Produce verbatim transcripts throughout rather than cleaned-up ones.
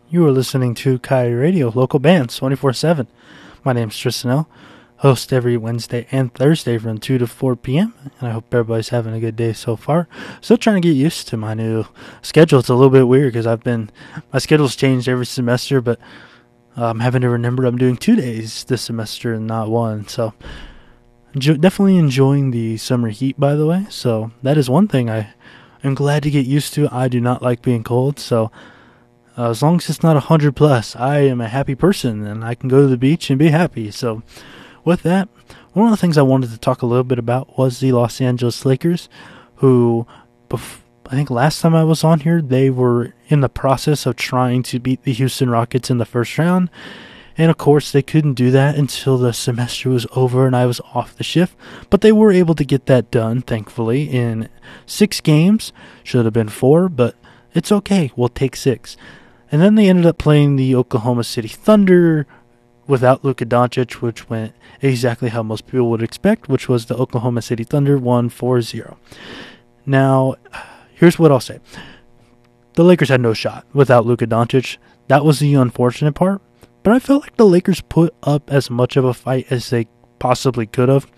You are listening to Coyote Radio, local bands, twenty-four seven. My name is Tristan L., host every Wednesday and Thursday from two to four p.m., and I hope everybody's having a good day so far. Still trying to get used to my new schedule. It's a little bit weird because I've been, my schedule's changed every semester, but I'm having to remember I'm doing two days this semester and not one, so enjoy, definitely enjoying the summer heat, by the way, so that is one thing I am glad to get used to. I do not like being cold, so Uh, as long as it's not one hundred plus, I am a happy person and I can go to the beach and be happy. So with that, one of the things I wanted to talk a little bit about was the Los Angeles Lakers, who bef- I think last time I was on here, they were in the process of trying to beat the Houston Rockets in the first round. And of course, they couldn't do that until the semester was over and I was off the shift. But they were able to get that done, thankfully, in six games. Should have been four, but it's okay. We'll take six. And then they ended up playing the Oklahoma City Thunder without Luka Doncic, which went exactly how most people would expect, which was the Oklahoma City Thunder won four zero. Now, here's what I'll say. The Lakers had no shot without Luka Doncic. That was the unfortunate part. But I felt like the Lakers put up as much of a fight as they possibly could have.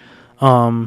Um,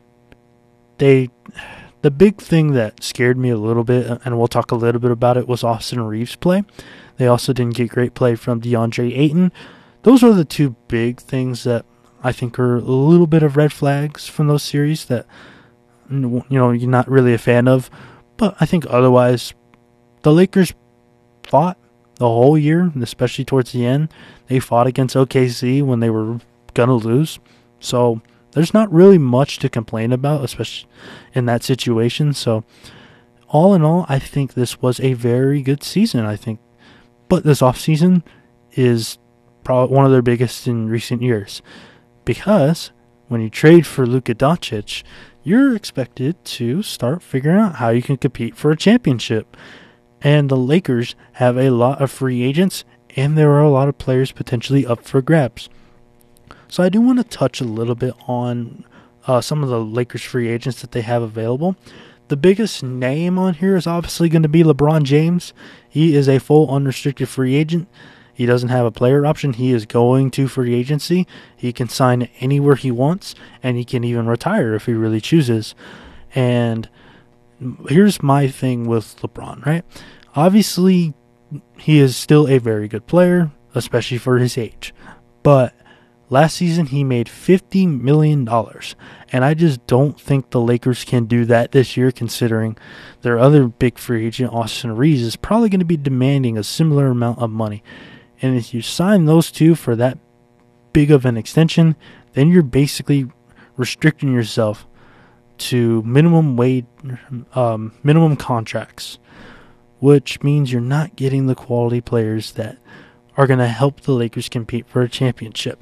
they... The big thing that scared me a little bit, and we'll talk a little bit about it, was Austin Reeves' play. They also didn't get great play from DeAndre Ayton. Those are the two big things that I think are a little bit of red flags from those series that, you know, you're not really a fan of. But I think otherwise, the Lakers fought the whole year, especially towards the end. They fought against O K C when they were going to lose. So there's not really much to complain about, especially in that situation. So, all in all, I think this was a very good season, I think. But this offseason is probably one of their biggest in recent years. Because when you trade for Luka Doncic, you're expected to start figuring out how you can compete for a championship. And the Lakers have a lot of free agents, and there are a lot of players potentially up for grabs. So I do want to touch a little bit on uh, some of the Lakers free agents that they have available. The biggest name on here is obviously going to be LeBron James. He is a full unrestricted free agent. He doesn't have a player option. He is going to free agency. He can sign anywhere he wants, and he can even retire if he really chooses. And here's my thing with LeBron, right? Obviously, he is still a very good player, especially for his age. But last season, he made fifty million dollars, and I just don't think the Lakers can do that this year, considering their other big free agent, Austin Reeves, is probably going to be demanding a similar amount of money. And if you sign those two for that big of an extension, then you're basically restricting yourself to minimum wage, um, minimum contracts, which means you're not getting the quality players that are going to help the Lakers compete for a championship.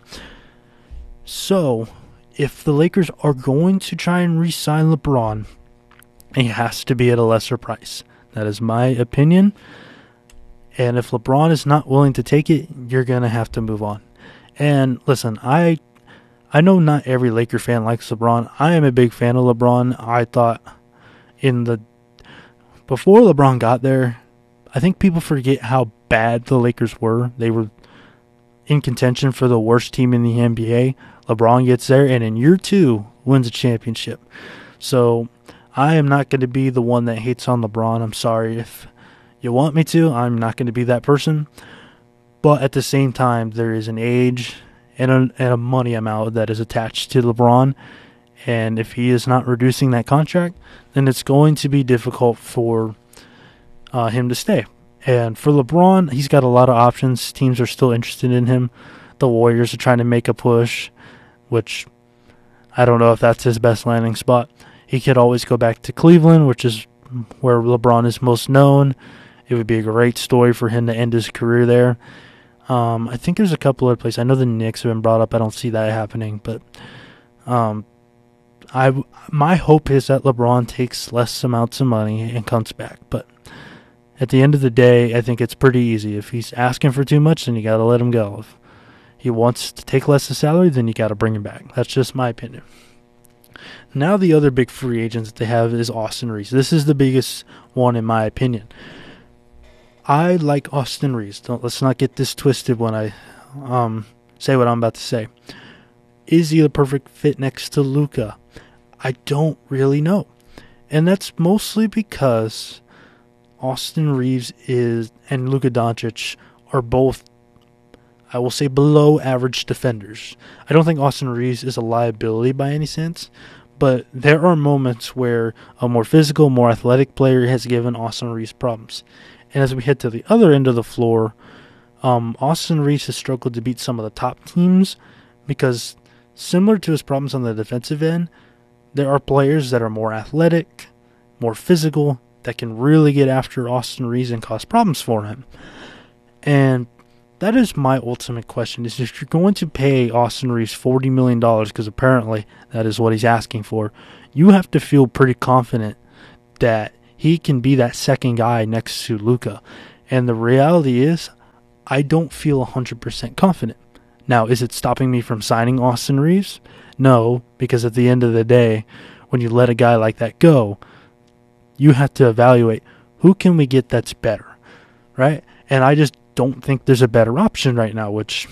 So, if the Lakers are going to try and re-sign LeBron, it has to be at a lesser price. That is my opinion. And if LeBron is not willing to take it, you're going to have to move on. And listen, I I know not every Laker fan likes LeBron. I am a big fan of LeBron. I thought in the before LeBron got there, I think people forget how bad the Lakers were. They were in contention for the worst team in the N B A. LeBron gets there, and in year two, wins a championship. So, I am not going to be the one that hates on LeBron. I'm sorry if you want me to. I'm not going to be that person. But at the same time, there is an age and a, and a money amount that is attached to LeBron. And if he is not reducing that contract, then it's going to be difficult for uh, him to stay. And for LeBron, he's got a lot of options. Teams are still interested in him. The Warriors are trying to make a push, which I don't know if that's his best landing spot. He could always go back to Cleveland, which is where LeBron is most known. It would be a great story for him to end his career there. Um, I think there's a couple other places. I know the Knicks have been brought up. I don't see that happening, but um, I my hope is that LeBron takes less amounts of money and comes back. But at the end of the day, I think it's pretty easy. If he's asking for too much, then you got to let him go. If he wants to take less of salary, then you got to bring him back. That's just my opinion. Now the other big free agent that they have is Austin Reeves. This is the biggest one in my opinion. I like Austin Reeves. Don't let's not get this twisted when I um, say what I'm about to say. Is he the perfect fit next to Luka? I don't really know. And that's mostly because Austin Reeves is and Luka Doncic are both, I will say, below average defenders. I don't think Austin Reeves is a liability by any sense, but there are moments where a more physical, more athletic player has given Austin Reeves problems. And as we head to the other end of the floor, um, Austin Reeves has struggled to beat some of the top teams because, similar to his problems on the defensive end, there are players that are more athletic, more physical, that can really get after Austin Reeves and cause problems for him. And that is my ultimate question, is if you're going to pay Austin Reeves forty million dollars, because apparently that is what he's asking for, you have to feel pretty confident that he can be that second guy next to Luka. And the reality is, I don't feel one hundred percent confident. Now, is it stopping me from signing Austin Reeves? No, because at the end of the day, when you let a guy like that go, you have to evaluate who can we get that's better, right? And I just don't think there's a better option right now, which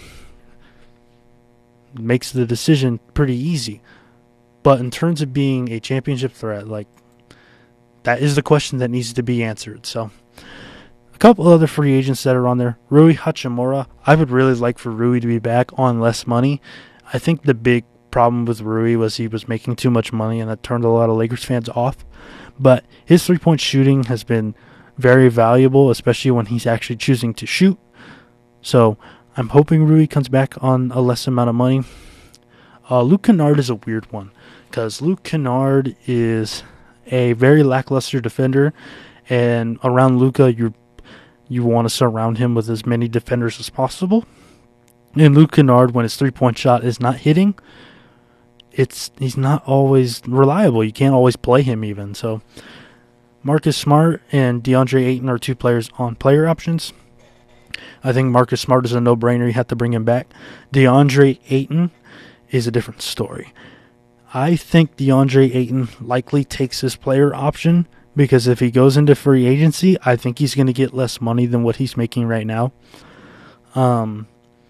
makes the decision pretty easy. But in terms of being a championship threat, like, that is the question that needs to be answered. So, a couple other free agents that are on there. Rui Hachimura. I would really like for Rui to be back on less money. I think the big problem with Rui was he was making too much money, and that turned a lot of Lakers fans off. But his three-point shooting has been very valuable, especially when he's actually choosing to shoot. So I'm hoping Rui comes back on a less amount of money. Uh, Luke Kennard is a weird one, because Luke Kennard is a very lackluster defender, and around Luka, you you want to surround him with as many defenders as possible. And Luke Kennard, when his three-point shot is not hitting, it's he's not always reliable. You can't always play him even. So Marcus Smart and DeAndre Ayton are two players on player options. I think Marcus Smart is a no-brainer. You have to bring him back. DeAndre Ayton is a different story. I think DeAndre Ayton likely takes his player option, because if he goes into free agency, I think he's going to get less money than what he's making right now. Um,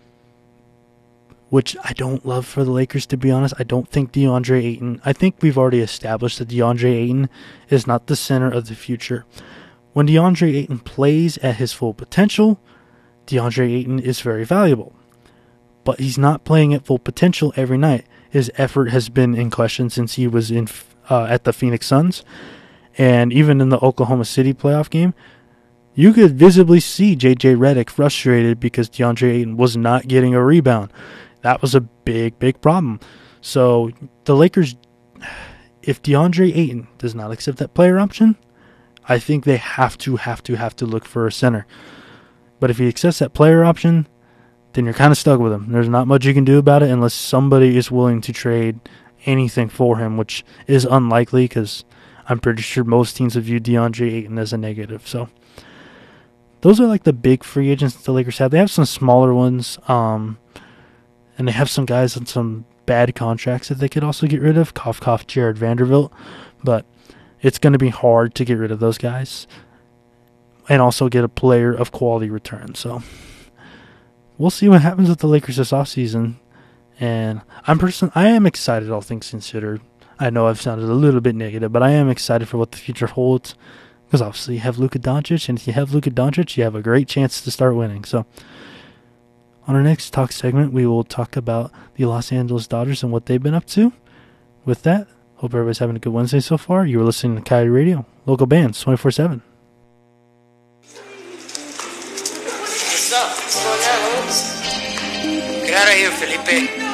which I don't love for the Lakers, to be honest. I don't think DeAndre Ayton... I think we've already established that DeAndre Ayton is not the center of the future. When DeAndre Ayton plays at his full potential, DeAndre Ayton is very valuable. But he's not playing at full potential every night. His effort has been in question since he was in uh, at the Phoenix Suns. And even in the Oklahoma City playoff game, you could visibly see J J Redick frustrated because DeAndre Ayton was not getting a rebound. That was a big, big problem. So the Lakers, if DeAndre Ayton does not accept that player option, I think they have to, have to, have to look for a center. But if he accepts that player option, then you're kind of stuck with him. There's not much you can do about it unless somebody is willing to trade anything for him, which is unlikely because I'm pretty sure most teams would view DeAndre Ayton as a negative. So those are like the big free agents that the Lakers have. They have some smaller ones, um, and they have some guys on some bad contracts that they could also get rid of. Cough, cough, Jared Vanderbilt. But it's going to be hard to get rid of those guys and also get a player of quality return. So we'll see what happens with the Lakers this offseason. And I'm person I am excited, all things considered. I know I've sounded a little bit negative, but I am excited for what the future holds. Because obviously you have Luka Doncic, and if you have Luka Doncic, you have a great chance to start winning. So on our next talk segment, we will talk about the Los Angeles Dodgers and what they've been up to. With that, hope everybody's having a good Wednesday so far. You were listening to Coyote Radio, local bands, twenty-four seven. What's up? What's going on, Holmes? Get out of here, Felipe.